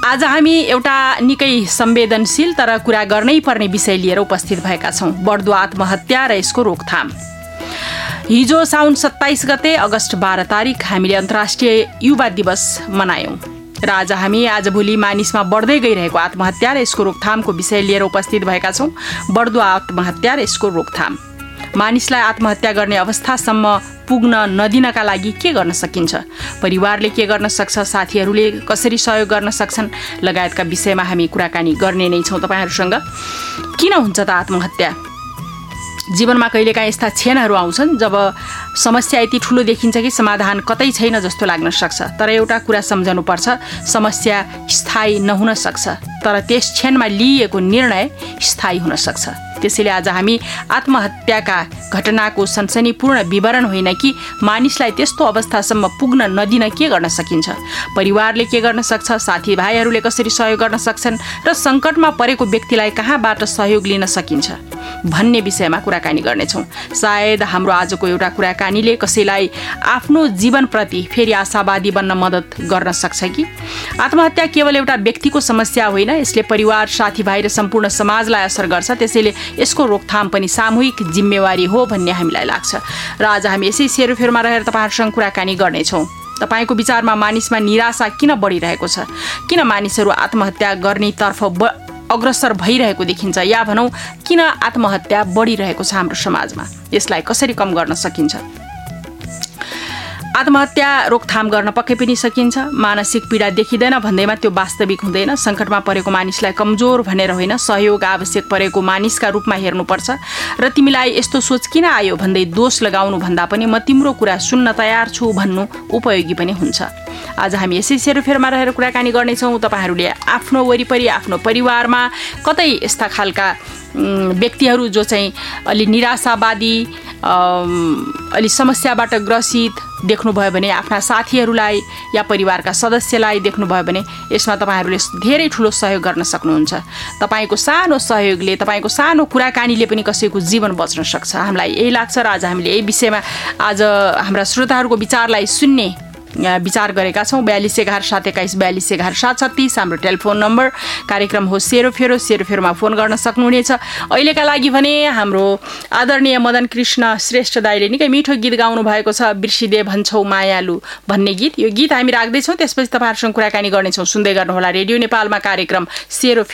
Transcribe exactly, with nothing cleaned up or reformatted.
आज हामी एउटा निकै संवेदनशील तर कुरा गर्नै पर्ने विषय लिएर उपस्थित भएका छौँ, बढ्दो आत्महत्या र यसको रोकथाम। हिजो साउन सत्ताइस गते अगस्त बाह्र तारिक हामीले अन्तर्राष्ट्रिय युवा दिवस मनायौँ र आज हामी आजभोलि मानिसमा बढ्दै गइरहेको आत्महत्या र यसको रोकथामको विषय लिएर उपस्थित भएका छौँ। बढ्दो आत्महत्या र यसको रोकथाम। मानिसलाई आत्महत्या गर्ने अवस्थासम्म पुग्न नदिनका लागि के गर्न सकिन्छ, परिवारले के गर्न सक्छ, साथीहरूले कसरी सहयोग गर्न सक्छन् लगायतका विषयमा हामी कुराकानी गर्ने नै छौँ तपाईँहरूसँग। किन हुन्छ त आत्महत्या? जीवनमा कहिलेकाहीँ यस्ता क्षणहरू आउँछन् जब समस्या यति ठुलो देखिन्छ कि समाधान कतै छैन जस्तो लाग्न सक्छ। तर एउटा कुरा सम्झनुपर्छ, समस्या स्थायी नहुन सक्छ, तर त्यस क्षणमा लिइएको निर्णय स्थायी हुन सक्छ। त्यसैले आज हामी आत्महत्याका घटनाको सनसनीपूर्ण विवरण होइन कि मानिसलाई त्यस्तो अवस्थासम्म पुग्न नदिन के गर्न सकिन्छ, परिवारले के गर्न सक्छ, साथीभाइहरूले कसरी सहयोग गर्न सक्छन् र सङ्कटमा परेको व्यक्तिलाई कहाँबाट सहयोग लिन सकिन्छ भन्ने विषयमा कुराकानी गर्नेछौँ। सायद हाम्रो आजको एउटा कुराकानीले कसैलाई आफ्नो जीवनप्रति फेरि आशावादी बन्न मद्दत गर्न सक्छ कि आत्महत्या केवल एउटा व्यक्तिको समस्या होइन, यसले परिवार, साथीभाइ र सम्पूर्ण समाजलाई असर गर्छ। त्यसैले यसको रोकथाम पनि सामूहिक जिम्मेवारी हो भन्ने हामीलाई लाग्छ र आज हामी यसै सेरोफेरोमा रहेर तपाईँहरूसँग कुराकानी गर्नेछौँ। तपाईँको विचारमा मानिसमा निराशा किन बढिरहेको छ? किन मानिसहरू आत्महत्या गर्नेतर्फ ब अग्रसर भइरहेको देखिन्छ, या भनौँ किन आत्महत्या बढिरहेको छ हाम्रो समाजमा? यसलाई कसरी कम गर्न सकिन्छ? आत्महत्या रोकथाम गर्न पक्कै पनि सकिन्छ। मानसिक पीडा देखिँदैन भन्दैमा त्यो वास्तविक हुँदैन। सङ्कटमा परेको मानिसलाई कमजोर भनेर होइन, सहयोग आवश्यक परेको मानिसका रूपमा हेर्नुपर्छ र तिमीलाई यस्तो सोच किन आयो भन्दै दोष लगाउनु भन्दा पनि म तिम्रो कुरा सुन्न तयार छु भन्नु उपयोगी पनि हुन्छ। आज हामी यसै सेरोफेरोमा रहेर कुराकानी गर्नेछौँ। तपाईँहरूले आफ्नो वरिपरि, आफ्नो परिवारमा कतै यस्ता खालका व्यक्तिहरू जो चाहिँ अलि निराशावादी, अलि समस्याबाट ग्रसित देख्नुभयो भने, आफ्ना साथीहरूलाई या परिवारका सदस्यलाई देख्नुभयो भने यसमा तपाईँहरूले धेरै ठुलो सहयोग गर्न सक्नुहुन्छ। तपाईँको सानो सहयोगले, तपाईँको सानो कुराकानीले पनि कसैको जीवन बच्न सक्छ। हामीलाई यही लाग्छ र आज हामीले यही विषयमा आज हाम्रा श्रोताहरूको विचारलाई सुन्ने विचार गरेका छौँ। बयालिस एघार सात एक्काइस बयालिस एघार सात छत्तिस हाम्रो टेलिफोन नम्बर। कार्यक्रम हो सेरोफेरो। सेरोफेरोमा फोन गर्न सक्नुहुनेछ। अहिलेका लागि भने हाम्रो आदरणीय मदन कृष्ण श्रेष्ठ दाइले निकै मिठो गीत गाउनु भएको छ, बिर्सिदे भन्छौ मायालु भन्ने गीत। यो गीत हामी राख्दैछौँ, त्यसपछि तपाईँहरूसँग कुराकानी गर्नेछौँ। सुन्दै गर्नुहोला रेडियो नेपालमा कार्यक्रम सेरोफेरो।